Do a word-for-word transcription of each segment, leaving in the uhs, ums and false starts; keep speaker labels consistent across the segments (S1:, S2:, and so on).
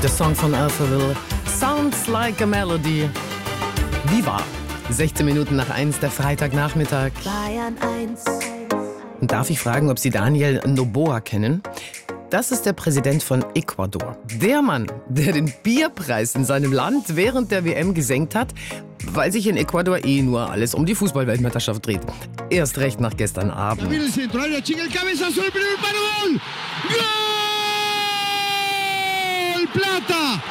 S1: Der Song von Alphaville, Sounds Like a Melody. Viva! sechzehn Minuten nach eins, der Freitagnachmittag.
S2: Bayern eins.
S1: Und darf ich fragen, ob Sie Daniel Noboa kennen? Das ist der Präsident von Ecuador. Der Mann, der den Bierpreis in seinem Land während der W M gesenkt hat, weil sich in Ecuador eh nur alles um die Fußballweltmeisterschaft dreht. Erst recht nach gestern Abend.
S3: Plata!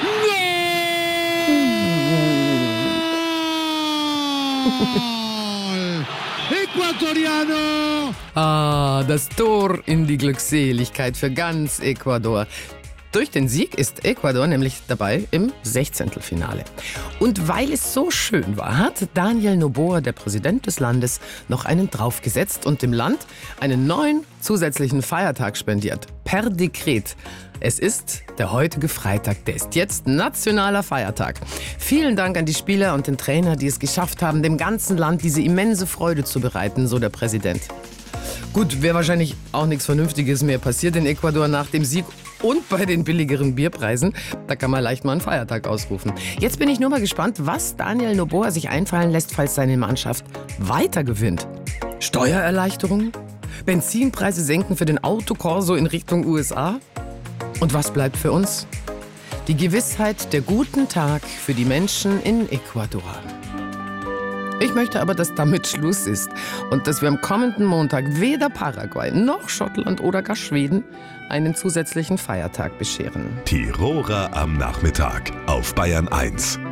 S3: Gol! Ecuadoriano!
S1: Ah, das Tor in die Glückseligkeit für ganz Ecuador. Durch den Sieg ist Ecuador nämlich dabei im Sechzehntelfinale. Und weil es so schön war, hat Daniel Noboa, der Präsident des Landes, noch einen draufgesetzt und dem Land einen neuen zusätzlichen Feiertag spendiert. Per Dekret. Es ist der heutige Freitag, der ist jetzt nationaler Feiertag. Vielen Dank an die Spieler und den Trainer, die es geschafft haben, dem ganzen Land diese immense Freude zu bereiten, so der Präsident. Gut, wäre wahrscheinlich auch nichts Vernünftiges mehr passiert in Ecuador nach dem Sieg und bei den billigeren Bierpreisen. Da kann man leicht mal einen Feiertag ausrufen. Jetzt bin ich nur mal gespannt, was Daniel Noboa sich einfallen lässt, falls seine Mannschaft weiter gewinnt. Steuererleichterungen? Benzinpreise senken für den Autokorso in Richtung U S A? Und was bleibt für uns? Die Gewissheit der guten Tag für die Menschen in Ecuador. Ich möchte aber, dass damit Schluss ist und dass wir am kommenden Montag weder Paraguay noch Schottland oder gar Schweden einen zusätzlichen Feiertag bescheren.
S4: Tiroler am Nachmittag auf Bayern eins.